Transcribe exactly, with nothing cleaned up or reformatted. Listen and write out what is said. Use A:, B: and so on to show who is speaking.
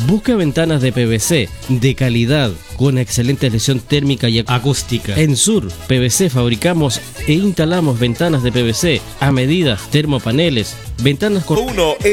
A: Busca ventanas de P V C de calidad, con excelente aislación térmica y acústica. En Sur P V C fabricamos e instalamos ventanas de P V C a medida, termopaneles, ventanas con
B: Uno